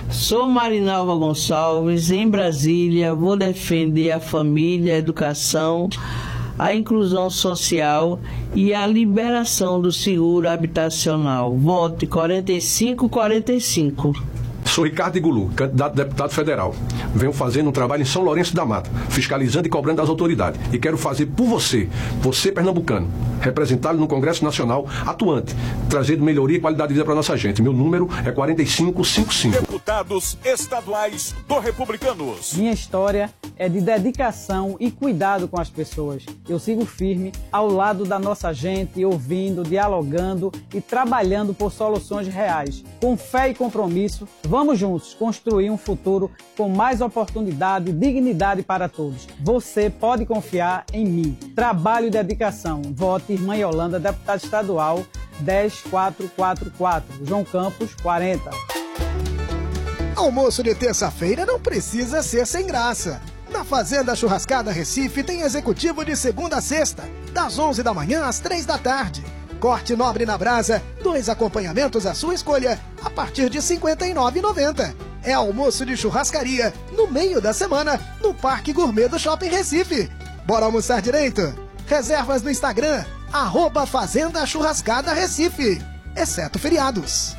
Sou Marinalva Gonçalves, em Brasília, vou defender a família, a educação, a inclusão social e a liberação do seguro habitacional. Vote 4545. Sou Ricardo Igulu, candidato a deputado federal. Venho fazendo um trabalho em São Lourenço da Mata, fiscalizando e cobrando das autoridades. E quero fazer por você pernambucano, representá-lo no Congresso Nacional atuante, trazendo melhoria e qualidade de vida para nossa gente. Meu número é 4555. Deputados estaduais do Republicanos. Minha história é de dedicação e cuidado com as pessoas. Eu sigo firme ao lado da nossa gente, ouvindo, dialogando e trabalhando por soluções reais. Com fé e compromisso, vamos juntos construir um futuro com mais oportunidade e dignidade para todos. Você pode confiar em mim. Trabalho e dedicação. Vote Irmã Yolanda, deputada estadual 10444. João Campos, 40. Almoço de terça-feira não precisa ser sem graça. Na Fazenda Churrascada Recife tem executivo de segunda a sexta, das 11 da manhã às 3 da tarde. Corte nobre na brasa, 2 acompanhamentos à sua escolha, a partir de R$ 59,90. É almoço de churrascaria, no meio da semana, no Parque Gourmet do Shopping Recife. Bora almoçar direito? Reservas no Instagram, @Fazenda Churrascada Recife, exceto feriados.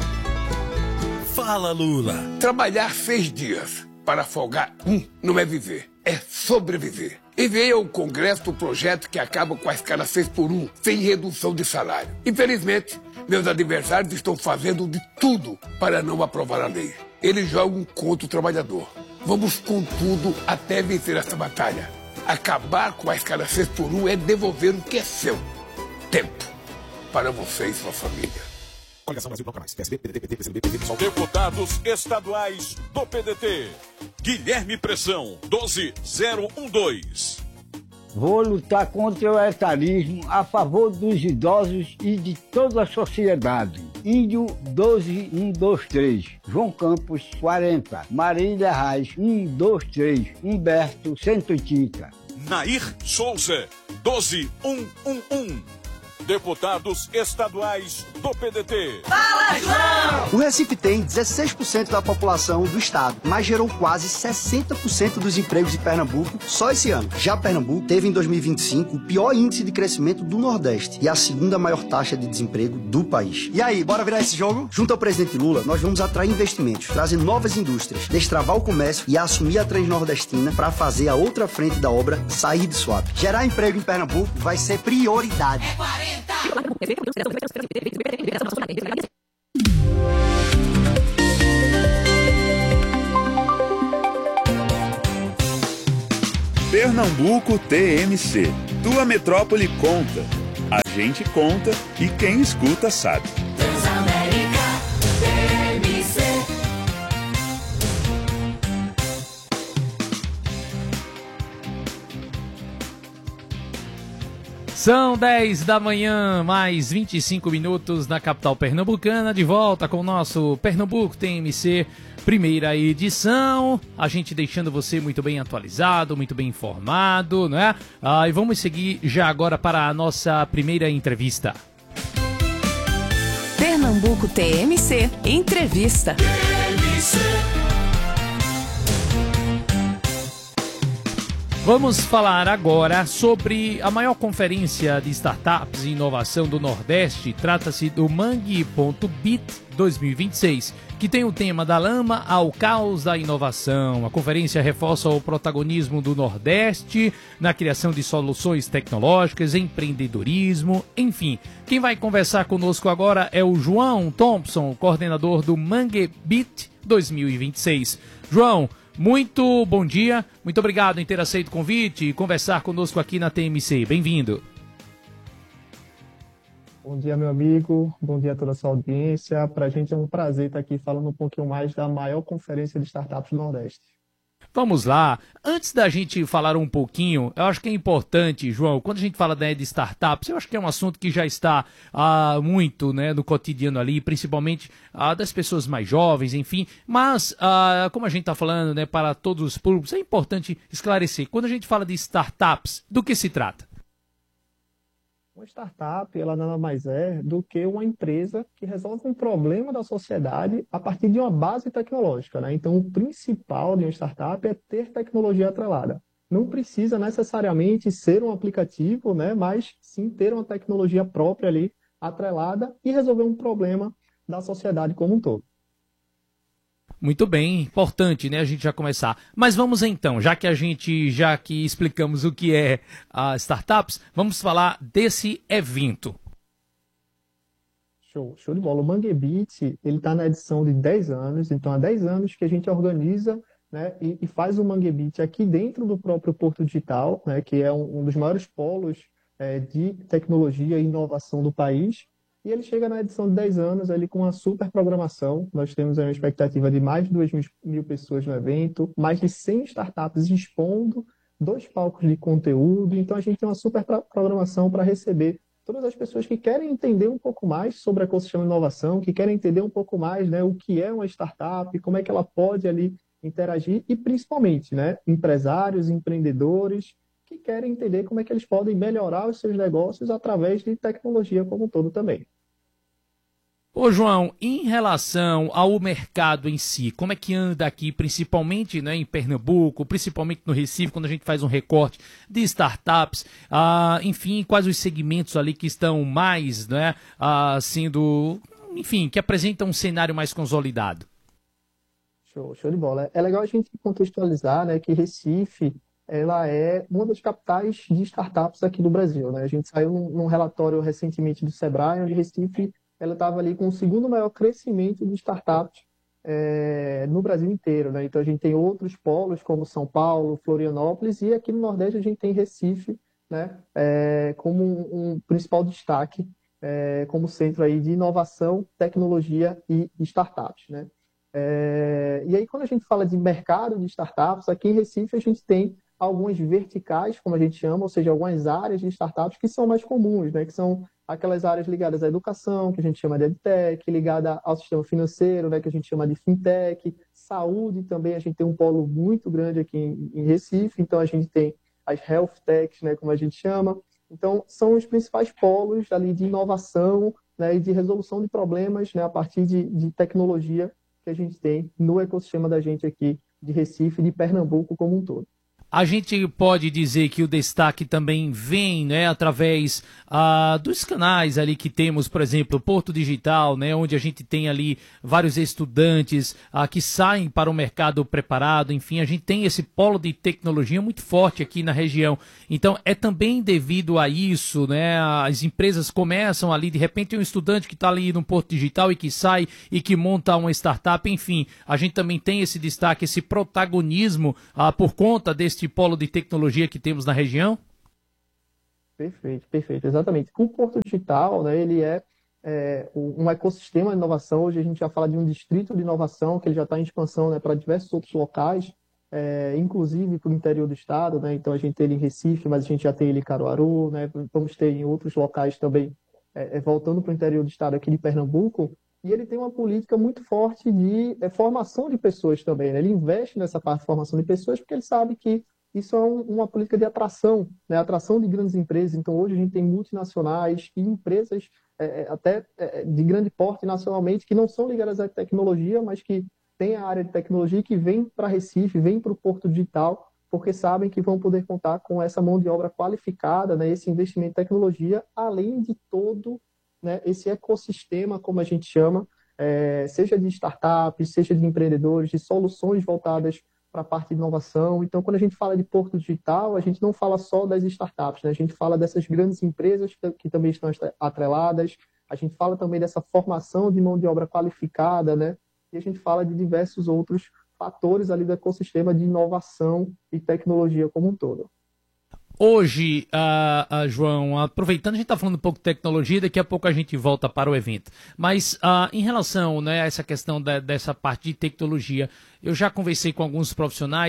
Fala, Lula. Trabalhar 6 dias para folgar não é viver, é sobreviver. Enviei ao Congresso o projeto que acaba com a escala 6x1, sem redução de salário. Infelizmente, meus adversários estão fazendo de tudo para não aprovar a lei. Eles jogam contra o trabalhador. Vamos com tudo até vencer essa batalha. Acabar com a escala 6x1 é devolver o que é seu. Tempo para você e sua família. Coligação Brasil Bloco Mais. PSB, PDT, PT, PCdoB, PV, PSOL. Deputados estaduais do PDT. Guilherme Pressão, 12012. Vou lutar contra o etarismo, a favor dos idosos e de toda a sociedade. Índio 12123. João Campos, 40. Marília Reis, 123. Humberto, 130. Nair Souza, 12111. Deputados estaduais do PDT. Fala, João! O Recife tem 16% da população do estado, mas gerou quase 60% dos empregos de Pernambuco só esse ano. Já Pernambuco teve em 2025 o pior índice de crescimento do Nordeste e a segunda maior taxa de desemprego do país. E aí, bora virar esse jogo? Junto ao presidente Lula, nós vamos atrair investimentos, trazer novas indústrias, destravar o comércio e assumir a Transnordestina para fazer a outra frente da obra sair de swap. Gerar emprego em Pernambuco vai ser prioridade. É 40. Pernambuco TMC. Tua metrópole conta. A gente conta e quem escuta sabe. Transamérica TMC. São 10 da manhã, mais 25 minutos na capital pernambucana, de volta com o nosso Pernambuco TMC, primeira edição, a gente deixando você muito bem atualizado, muito bem informado, não é? E vamos seguir já agora para a nossa primeira entrevista. Pernambuco TMC, entrevista. Vamos falar agora sobre a maior conferência de startups e inovação do Nordeste. Trata-se do Mangue.bit 2026, que tem o tema da lama ao caos da inovação. A conferência reforça o protagonismo do Nordeste na criação de soluções tecnológicas, empreendedorismo, enfim. Quem vai conversar conosco agora é o João Thompson, coordenador do Mangue.bit 2026. João, muito bom dia, muito obrigado em ter aceito o convite e conversar conosco aqui na TMC. Bem-vindo. Bom dia, meu amigo. Bom dia a toda a sua audiência. Para a gente é um prazer estar aqui falando um pouquinho mais da maior conferência de startups do Nordeste. Vamos lá. Antes da gente falar um pouquinho, eu acho que é importante, João, quando a gente fala de startups, eu acho que é um assunto que já está muito, né, no cotidiano ali, principalmente das pessoas mais jovens, enfim. Mas, como a gente está falando, né, para todos os públicos, é importante esclarecer. Quando a gente fala de startups, do que se trata? Uma startup, ela nada mais é do que uma empresa que resolve um problema da sociedade a partir de uma base tecnológica, né? Então, o principal de uma startup é ter tecnologia atrelada. Não precisa necessariamente ser um aplicativo, né? Mas sim ter uma tecnologia própria ali atrelada e resolver um problema da sociedade como um todo. Muito bem, importante, né, a gente já começar. Mas vamos então, já que explicamos o que é a startups, vamos falar desse evento. Show de bola. O Mangue Beat, ele está na edição de 10 anos, então há 10 anos que a gente organiza, né, e faz o Mangue Beat aqui dentro do próprio Porto Digital, né, que é um dos maiores polos de tecnologia e inovação do país. E ele chega na edição de 10 anos ali com uma super programação. Nós temos uma expectativa de mais de 2.000 pessoas no evento, mais de 100 startups expondo, 2 palcos de conteúdo. Então a gente tem uma super programação para receber todas as pessoas que querem entender um pouco mais sobre o ecossistema de inovação, que querem entender um pouco mais, né, o que é uma startup, como é que ela pode ali interagir e principalmente, né, empresários, empreendedores que querem entender como é que eles podem melhorar os seus negócios através de tecnologia como um todo também. Ô João, em relação ao mercado em si, como é que anda aqui, principalmente, né, em Pernambuco, principalmente no Recife, quando a gente faz um recorte de startups, enfim, quais os segmentos ali que estão mais, né, sendo, enfim, que apresentam um cenário mais consolidado? Show de bola. É legal a gente contextualizar, né, que Recife, ela é uma das capitais de startups aqui do Brasil, né? A gente saiu num relatório recentemente do Sebrae, onde Recife ela estava ali com o segundo maior crescimento de startups no Brasil inteiro, né? Então a gente tem outros polos como São Paulo, Florianópolis e aqui no Nordeste a gente tem Recife, né? Como um principal destaque, como centro aí de inovação, tecnologia e startups, né? E aí quando a gente fala de mercado de startups, aqui em Recife a gente tem algumas verticais, como a gente chama, ou seja, algumas áreas de startups que são mais comuns, né? Que são aquelas áreas ligadas à educação, que a gente chama de EdTech, ligada ao sistema financeiro, né? Que a gente chama de Fintech, saúde também, a gente tem um polo muito grande aqui em Recife, então a gente tem as Health Techs, né? Como a gente chama. Então, são os principais polos ali de inovação, né? E de resolução de problemas, né? A partir de tecnologia que a gente tem no ecossistema da gente aqui de Recife e de Pernambuco como um todo. A gente pode dizer que o destaque também vem, né, através dos canais ali que temos, por exemplo, Porto Digital, né, onde a gente tem ali vários estudantes que saem para o mercado preparado, enfim, a gente tem esse polo de tecnologia muito forte aqui na região. Então, é também devido a isso, né, as empresas começam ali, de repente, um estudante que está ali no Porto Digital e que sai e que monta uma startup, enfim, a gente também tem esse destaque, esse protagonismo por conta deste polo de tecnologia que temos na região? Perfeito, exatamente. O Porto Digital, né, ele é um ecossistema de inovação. Hoje a gente já fala de um distrito de inovação, que ele já está em expansão, né, para diversos outros locais, inclusive para o interior do estado, né? Então a gente tem ele em Recife, mas a gente já tem ele em Caruaru, né? Vamos ter em outros locais também, voltando para o interior do estado aqui de Pernambuco. E ele tem uma política muito forte de formação de pessoas também, né? Ele investe nessa parte de formação de pessoas porque ele sabe que isso é uma política de atração, né? Atração de grandes empresas. Então, hoje a gente tem multinacionais e empresas até de grande porte nacionalmente que não são ligadas à tecnologia, mas que têm a área de tecnologia e que vêm para Recife, vêm para o Porto Digital, porque sabem que vão poder contar com essa mão de obra qualificada, né? Esse investimento em tecnologia, além de todo, né, esse ecossistema, como a gente chama, seja de startups, seja de empreendedores, de soluções voltadas para a parte de inovação. Então, quando a gente fala de Porto Digital, a gente não fala só das startups, né? A gente fala dessas grandes empresas que também estão atreladas, a gente fala também dessa formação de mão de obra qualificada, né? E a gente fala de diversos outros fatores ali do ecossistema de inovação e tecnologia como um todo. Hoje, João, aproveitando, a gente está falando um pouco de tecnologia, daqui a pouco a gente volta para o evento. Mas em relação, né, a essa questão dessa parte de tecnologia, eu já conversei com alguns profissionais,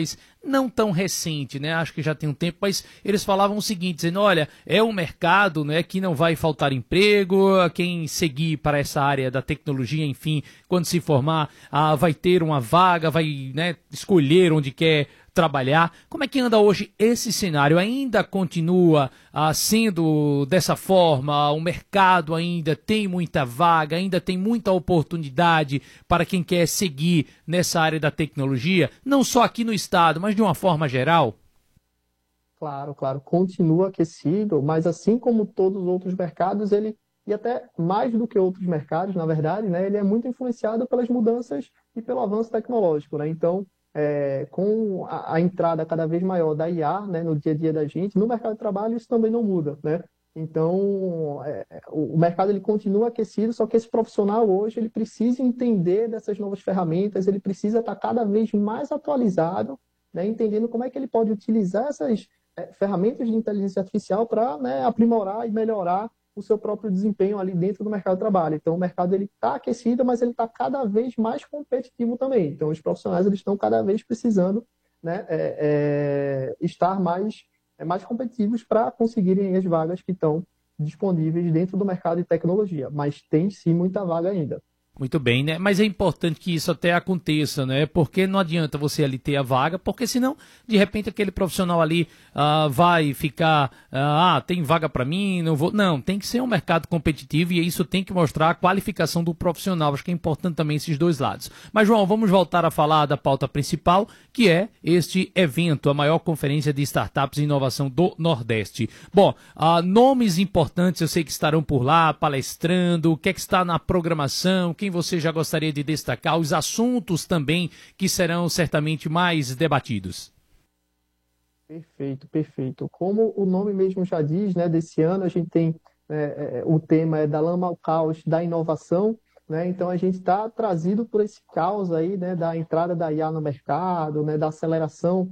não tão recente, né? Acho que já tem um tempo, mas eles falavam o seguinte, dizendo, olha, é um mercado, né, que não vai faltar emprego, quem seguir para essa área da tecnologia, enfim, quando se formar, vai ter uma vaga, vai, né, escolher onde quer trabalhar. Como é que anda hoje esse cenário? Ainda continua sendo dessa forma? O mercado ainda tem muita vaga, ainda tem muita oportunidade para quem quer seguir nessa área da tecnologia? Não só aqui no estado, mas de uma forma geral? Claro, claro, continua aquecido, mas assim como todos os outros mercados, ele, e até mais do que outros mercados, na verdade, né, ele é muito influenciado pelas mudanças e pelo avanço tecnológico, né? Então, com a entrada cada vez maior da IA, né, no dia a dia da gente, no mercado de trabalho isso também não muda, né? Então, o mercado ele continua aquecido, só que esse profissional hoje ele precisa entender dessas novas ferramentas, ele precisa estar cada vez mais atualizado, né, entendendo como é que ele pode utilizar essas ferramentas de inteligência artificial para, né, aprimorar e melhorar o seu próprio desempenho ali dentro do mercado de trabalho. Então, o mercado está aquecido, mas ele está cada vez mais competitivo também. Então, os profissionais eles estão cada vez precisando, né, estar mais competitivos para conseguirem as vagas que estão disponíveis dentro do mercado de tecnologia. Mas tem sim muita vaga ainda. Muito bem, né? Mas é importante que isso até aconteça, né? Porque não adianta você ali ter a vaga, porque senão, de repente, aquele profissional ali vai ficar, tem vaga para mim, não vou. Não, tem que ser um mercado competitivo e isso tem que mostrar a qualificação do profissional. Acho que é importante também esses dois lados. Mas, João, vamos voltar a falar da pauta principal, que é este evento, a maior conferência de startups e inovação do Nordeste. Bom, nomes importantes eu sei que estarão por lá, palestrando, o que é que está na programação, quem você já gostaria de destacar, os assuntos também que serão certamente mais debatidos. Perfeito, perfeito. Como o nome mesmo já diz, né, desse ano a gente tem o tema da lama ao caos da inovação, né, então a gente está trazido por esse caos aí, né, da entrada da IA no mercado, né, da aceleração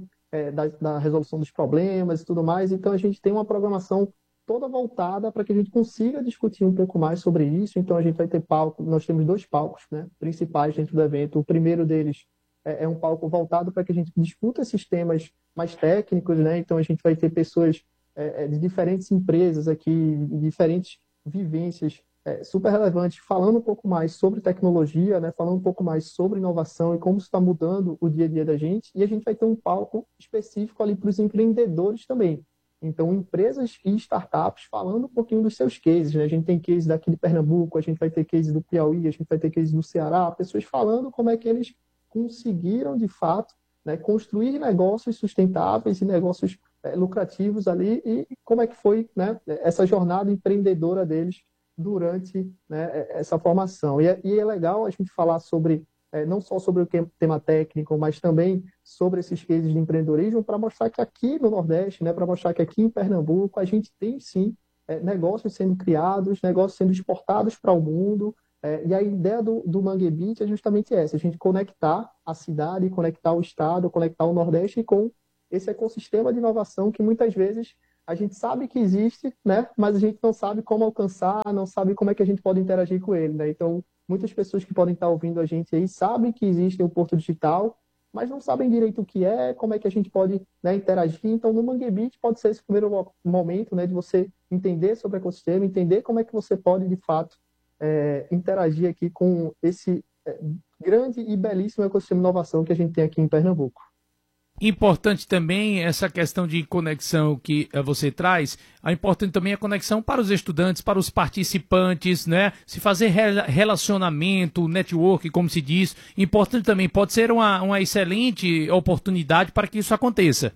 da resolução dos problemas e tudo mais, então a gente tem uma programação toda voltada para que a gente consiga discutir um pouco mais sobre isso. Então a gente vai ter palco, nós temos 2 palcos, né, principais dentro do evento. O primeiro deles é um palco voltado para que a gente discuta esses temas mais técnicos, né? Então a gente vai ter pessoas de diferentes empresas aqui, de diferentes vivências super relevantes, falando um pouco mais sobre tecnologia, né, falando um pouco mais sobre inovação e como isso está mudando o dia a dia da gente. E a gente vai ter um palco específico ali para os empreendedores também. Então, empresas e startups falando um pouquinho dos seus cases, né? A gente tem case daqui de Pernambuco, a gente vai ter case do Piauí, a gente vai ter case do Ceará, pessoas falando como é que eles conseguiram, de fato, né, construir negócios sustentáveis e negócios lucrativos ali e como é que foi, né, essa jornada empreendedora deles durante, né, essa formação. E é legal a gente falar sobre não só sobre o tema técnico, mas também sobre esses cases de empreendedorismo, para mostrar que aqui no Nordeste, né, para mostrar que aqui em Pernambuco, a gente tem sim negócios sendo criados, negócios sendo exportados para o mundo, e a ideia do Mangue Beat é justamente essa, a gente conectar a cidade, conectar o estado, conectar o Nordeste com esse ecossistema de inovação que muitas vezes a gente sabe que existe, né, mas a gente não sabe como alcançar, não sabe como é que a gente pode interagir com ele, né? Então, muitas pessoas que podem estar ouvindo a gente aí sabem que existe o Porto Digital, mas não sabem direito o que é, como é que a gente pode, né, interagir. Então, no Mangue Beat pode ser esse primeiro momento, né, de você entender sobre o ecossistema, entender como é que você pode, de fato, interagir aqui com esse grande e belíssimo ecossistema de inovação que a gente tem aqui em Pernambuco. Importante também essa questão de conexão que você traz, é importante também a conexão para os estudantes, para os participantes, né? Se fazer relacionamento, network, como se diz, importante também, pode ser uma excelente oportunidade para que isso aconteça.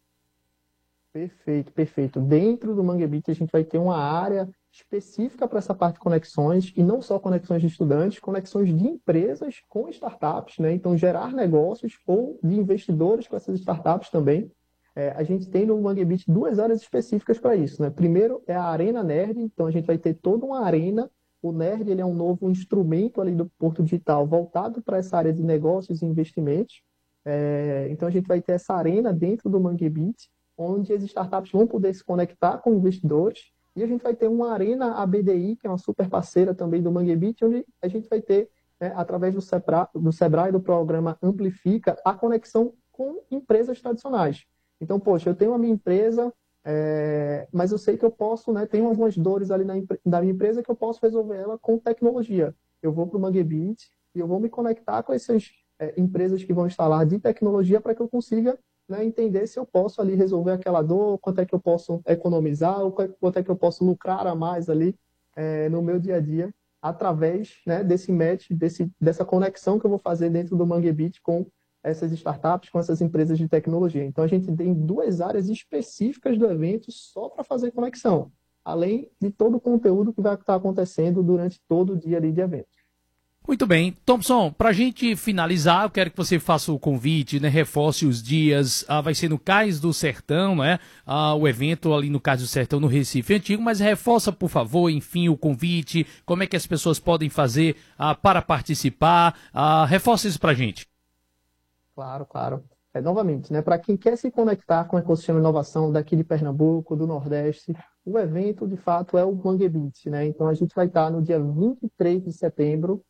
Perfeito, perfeito. Dentro do Mangue Beat a gente vai ter uma área específica para essa parte de conexões, e não só conexões de estudantes, conexões de empresas com startups, né? Então, gerar negócios ou de investidores com essas startups também. A gente tem no Mangue Beat 2 áreas específicas para isso, né? Primeiro é a Arena Nerd, então a gente vai ter toda uma arena. O Nerd ele é um novo instrumento ali do Porto Digital voltado para essa área de negócios e investimentos. Então, a gente vai ter essa arena dentro do Mangue Beat, onde as startups vão poder se conectar com investidores. E a gente vai ter uma arena ABDI, que é uma super parceira também do Mangue Beat, onde a gente vai ter, né, através do Sebrae, do programa Amplifica, a conexão com empresas tradicionais. Então, poxa, eu tenho a minha empresa, mas eu sei que eu posso, né, tenho algumas dores ali na minha empresa que eu posso resolver ela com tecnologia. Eu vou para o MangueBeat e eu vou me conectar com essas empresas que vão instalar de tecnologia para que eu consiga, né, entender se eu posso ali resolver aquela dor, quanto é que eu posso economizar, ou quanto é que eu posso lucrar a mais ali no meu dia a dia, através, né, desse match, dessa conexão que eu vou fazer dentro do MangueBeat com essas startups, com essas empresas de tecnologia. Então, a gente tem 2 áreas específicas do evento só para fazer conexão, além de todo o conteúdo que vai estar acontecendo durante todo o dia ali de evento. Muito bem. Thompson, para a gente finalizar, eu quero que você faça o convite, né, reforce os dias. Vai ser no Cais do Sertão, né? O evento ali no Cais do Sertão, no Recife Antigo, mas reforça, por favor, enfim, o convite, como é que as pessoas podem fazer para participar. Reforça isso para a gente. Claro, claro. Novamente, né, para quem quer se conectar com o ecossistema de inovação daqui de Pernambuco, do Nordeste, o evento, de fato, é o MangueBeat, né? Então, a gente vai estar no dia 23 de setembro,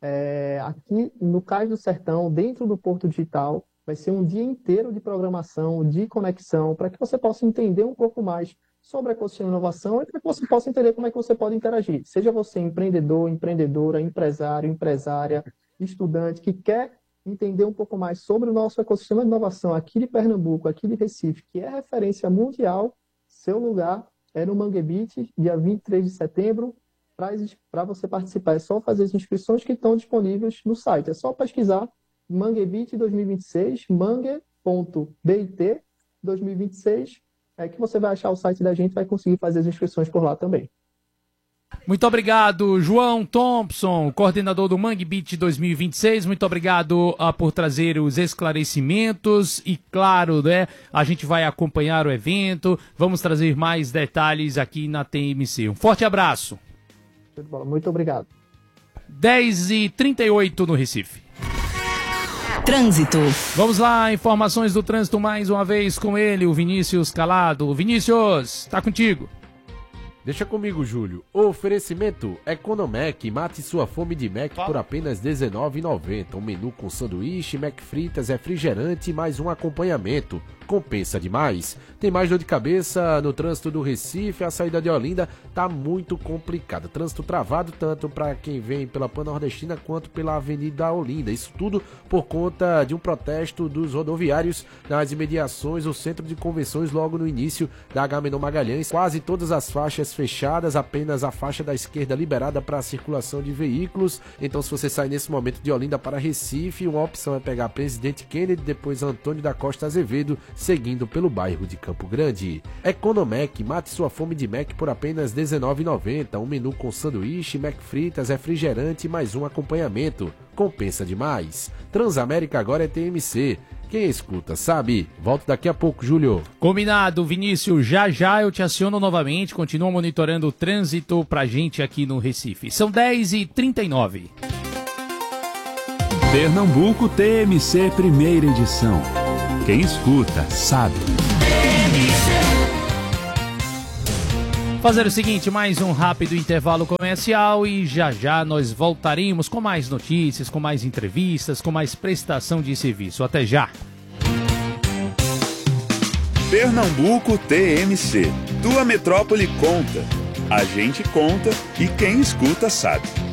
aqui no Cais do Sertão, dentro do Porto Digital. Vai ser um dia inteiro de programação, de conexão, para que você possa entender um pouco mais sobre o ecossistema de inovação e para que você possa entender como é que você pode interagir. Seja você empreendedor, empreendedora, empresário, empresária, estudante, que quer entender um pouco mais sobre o nosso ecossistema de inovação aqui de Pernambuco, aqui de Recife, que é referência mundial, seu lugar é no MangueBeat, dia 23 de setembro. Para você participar, é só fazer as inscrições que estão disponíveis no site. É só pesquisar MangueBeat 2026, mangue.bit 2026, que você vai achar o site da gente e vai conseguir fazer as inscrições por lá também. Muito obrigado, João Thompson, coordenador do MangueBeat 2026. Muito obrigado por trazer os esclarecimentos e, claro, né, a gente vai acompanhar o evento. Vamos trazer mais detalhes aqui na TMC. Um forte abraço. Muito obrigado. 10h38 no Recife. Trânsito. Vamos lá, informações do trânsito mais uma vez com ele, o Vinícius Calado. Vinícius, tá contigo. Deixa comigo, Júlio. Oferecimento Economec. Mate sua fome de Mac por apenas R$19,90. Um menu com sanduíche, Mac fritas, refrigerante e mais um acompanhamento. Compensa demais. Tem mais dor de cabeça no trânsito do Recife. A saída de Olinda tá muito complicada. Trânsito travado tanto para quem vem pela Pan-Nordestina quanto pela Avenida Olinda. Isso tudo por conta de um protesto dos rodoviários nas imediações do Centro de Convenções logo no início da Agamenon Magalhães. Quase todas as faixas fechadas, apenas a faixa da esquerda liberada para a circulação de veículos. Então, se você sai nesse momento de Olinda para Recife, uma opção é pegar Presidente Kennedy, depois Antônio da Costa Azevedo, seguindo pelo bairro de Campo Grande. Economec, mate sua fome de Mac por apenas R$19,90. Um menu com sanduíche, Mac fritas, refrigerante e mais um acompanhamento. Compensa demais. Transamérica agora é TMC. Quem escuta sabe. Volto daqui a pouco, Júlio. Combinado, Vinícius. Já eu te aciono novamente. Continua monitorando o trânsito pra gente aqui no Recife. São 10h39. Pernambuco TMC, primeira edição. Quem escuta sabe. Fazer o seguinte, mais um rápido intervalo comercial e já nós voltaremos com mais notícias, com mais entrevistas, com mais prestação de serviço. Até já! Pernambuco TMC. Tua metrópole conta. A gente conta e quem escuta sabe.